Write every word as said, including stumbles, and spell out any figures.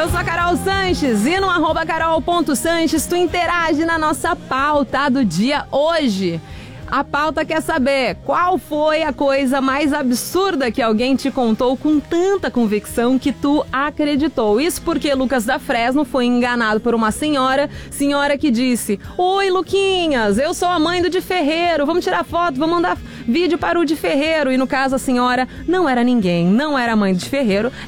Eu sou a Carol Sanches e no arroba carol ponto sanches tu interage na nossa pauta do dia hoje. A pauta quer saber qual foi a coisa mais absurda que alguém te contou com tanta convicção que tu acreditou. Isso porque Lucas da Fresno foi enganado por uma senhora, senhora que disse: "Oi, Luquinhas, eu sou a mãe do Di Ferreiro, vamos tirar foto, vamos mandar vídeo para o Di Ferreiro." E no caso a senhora não era ninguém, não era a mãe do Di Ferreiro,